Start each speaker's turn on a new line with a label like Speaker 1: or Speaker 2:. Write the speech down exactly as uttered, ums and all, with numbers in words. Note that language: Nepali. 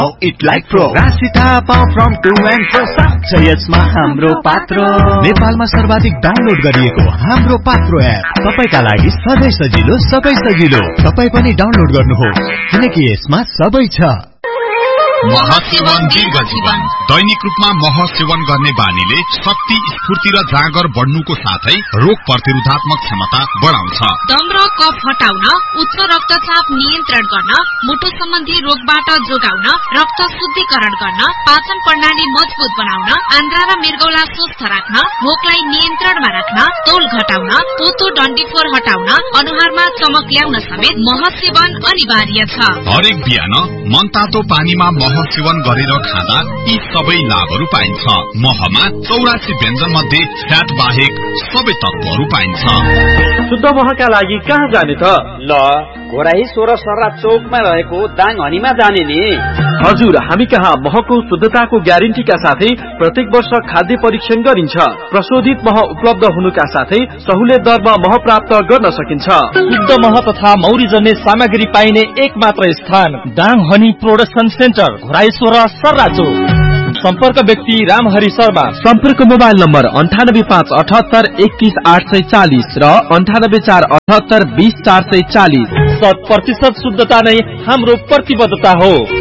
Speaker 1: It like pro राशिता पाउ from to and fro साथ छ यसमा हाम्रो पात्रो नेपालमा सर्वाधिक डाउनलोड गरिएको हाम्रो पात्रो एप तपाईका लागि सधैँ सजिलो सबै सजिलो तपाई पनि डाउनलोड गर्नुहोस् किनकि यसमा सबै छ
Speaker 2: महसेवन दीर्घ जीवन दैनिक रूपमा मह सेवन गर्ने बानीले शक्ति स्फूर्ति र जाँगर बढ्नुको साथै रोग प्रतिरोधात्मक क्षमता बढाउँछ।
Speaker 3: दम र कफ हटाउन, उच्च रक्तचाप नियन्त्रण गर्न, मुटु सम्बन्धी रोगबाट जोगाउन, रक्त शुद्धिकरण गर्न, पाचन प्रणाली मजबुत बनाउन, आन्द्रा र मृगौला स्वस्थ राख्न, भोकलाई नियन्त्रणमा राख्न, तौल घटाउन, पोतो डन्डीफोर हटाउन, अनुहारमा चमक ल्याउन समेत मह सेवन अनिवार्य छ।
Speaker 2: हरेक बिहान मनतातो पानीमा मह सेवन गरेर खाँदा यी सबै लाभहरू पाइन्छ। महमा चौरासी व्यञ्जन मध्ये फ्याट बाहेक सबै तत्वहरू पाइन्छ।
Speaker 4: शुद्ध महका लागि कहाँ जाने त?
Speaker 5: ल घोराही सोह्र सर्रा चौकमा रहेको दाङ हनीमा जाने नि।
Speaker 4: हजुर, हामी कहाँ महको शुद्धताको ग्यारेन्टीका साथै प्रत्येक वर्ष खाद्य परीक्षण गरिन्छ। प्रशोधित मह उपलब्ध हुनुका साथै सहुलियत दरमा मह प्राप्त गर्न सकिन्छ।
Speaker 6: शुद्ध मह तथा मौरी जन्ने सामग्री पाइने एक मात्र स्थान Dang honey production centre, Ghorahi सोह्र सर्रा चौक। सम्पर्क व्यक्ति रामहरि शर्मा।
Speaker 4: सम्पर्क मोबाइल नम्बर अन्ठानब्बे पाँच अठहत्तर एकतीस आठ सय चालिस र अन्ठानब्बे चार अठहत्तर बीस चार सय चालिस।
Speaker 6: शत प्रतिशत शुद्धता नै हाम्रो प्रतिबद्धता हो।